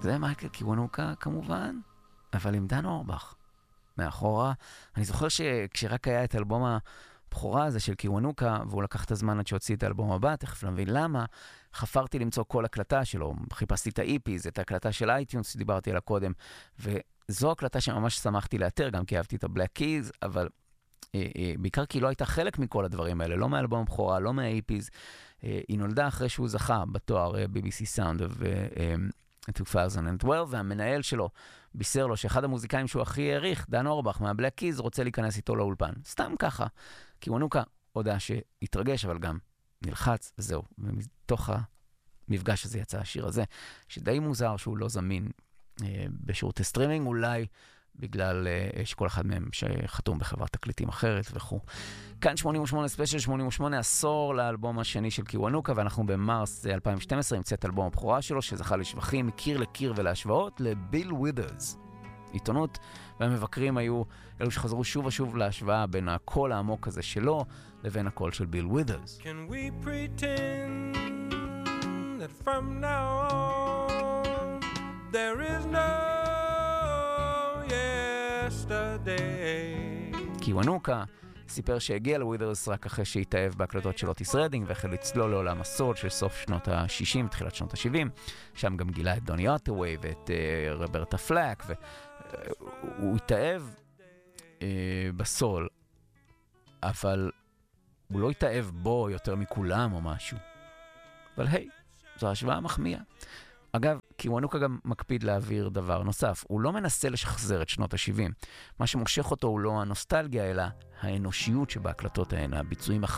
זה מייקל קיוונוקה כמובן, אבל עם דן אורבך. מאחורה, אני זוכר שכשרק היה את אלבום הבכורה הזה של קיוונוקה, והוא לקח את הזמן עד שהוציא את האלבום הבא, תכף לא מבין למה, חפרתי למצוא כל הקלטה שלו, חיפשתי את ה-EPs, את ההקלטה של אייטיונס שדיברתי עליה קודם, וזו הקלטה שממש שמחתי לאתר, גם כי אהבתי את הבלק קיז, אבל בעיקר כי לא הייתה חלק מכל הדברים האלה, לא מהאלבום הבכורה, לא מה-EPs, היא נולדה אחרי שהוא זכה בתואר BBC Sound of 2012, והמנהל שלו בישר לו שאחד המוזיקאים שהוא הכי העריך, דן אורבך מהבלק קיז, רוצה להיכנס איתו לאולפן. סתם ככה. קיוונוקה הודעה שהתרגש, אבל גם נלחץ, וזהו. ומתוך המפגש הזה יצא השיר הזה, שדי מוזר שהוא לא זמין בשירותי סטרימינג, אולי בגלל שכל אחד מהם שחתום בחברת תקליטים אחרת וכו'. כאן 88 ספיישל 88 עשור לאלבום השני של קיוונוקה, ואנחנו במרס 2012 המצאת אלבום הבכורה שלו, שזכה לשבחים מקיר לקיר ולהשוואות לביל ווית'רס. עיתונות והמבקרים היו אלו שחזרו שוב ושוב להשוואה בין הקול העמוק הזה שלו לבין הקול של ביל ווית'רס. Can we pretend that from now on there is no קיוונוקה סיפר שהגיע לווית'רס רק אחרי שהתאהב בהקלטות של אוטיס רדינג והחל לצלול לעולם הסול של סוף שנות ה-60 תחילת שנות ה-70, שם גם גילה את דוני אוטווי ואת רוברטה פלאק, והוא התאהב בסול, אבל הוא לא התאהב בו יותר מכולם או משהו. אבל היי, זו השוואה מחמיאה. אגב, קיוונוקה גם מקפיד להעביר דבר נוסף. הוא לא מנסה לשחזר את שנות ה-70. מה שמושך אותו הוא לא הנוסטלגיה, אלא האנושיות שבהקלטות ההן, הביצועים